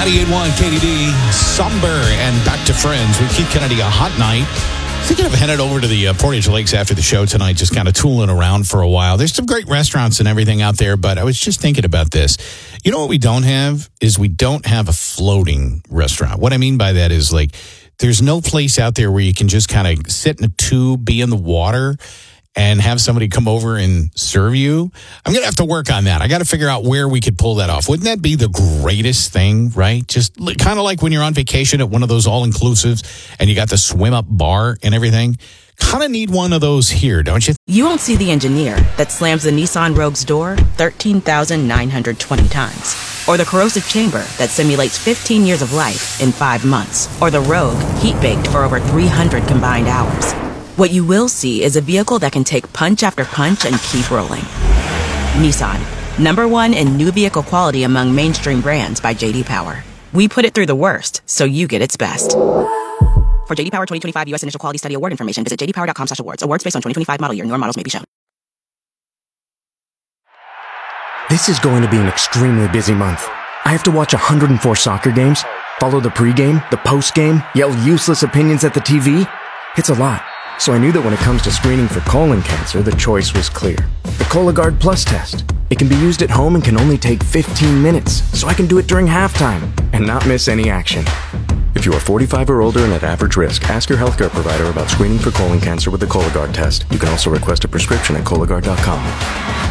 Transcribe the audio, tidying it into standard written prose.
98.1 KDD, Somber, and back to Friends with Keith Kennedy, a hot night. Thinking of headed over to the Portage Lakes after the show tonight, just kind of tooling around for a while. There's some great restaurants and everything out there, but I was just thinking about this. You know what we don't have is we don't have a floating restaurant. What I mean by that is like there's no place out there where you can just kind of sit in a tube, be in the water, and have somebody come over and serve you. I'm going to have to work on that. I got to figure out where we could pull that off. Wouldn't that be the greatest thing, right? Just kind of like when you're on vacation at one of those all-inclusives and you got the swim-up bar and everything. Kind of need one of those here, don't you? You won't see the engineer that slams the Nissan Rogue's door 13,920 times. Or the corrosive chamber that simulates 15 years of life in 5 months. Or the Rogue heat-baked for over 300 combined hours. What you will see is a vehicle that can take punch after punch and keep rolling. Nissan, #1 in new vehicle quality among mainstream brands by J.D. Power. We put it through the worst, so you get its best. For J.D. Power 2025 U.S. Initial Quality Study Award information, visit jdpower.com/awards. Awards based on 2025 model year. Newer models may be shown. This is going to be an extremely busy month. I have to watch 104 soccer games, follow the pregame, the postgame, yell useless opinions at the TV. It's a lot. So I knew that when it comes to screening for colon cancer, the choice was clear. The Cologuard Plus test. It can be used at home and can only take 15 minutes, so I can do it during halftime and not miss any action. If you are 45 or older and at average risk, ask your healthcare provider about screening for colon cancer with the Cologuard test. You can also request a prescription at Cologuard.com.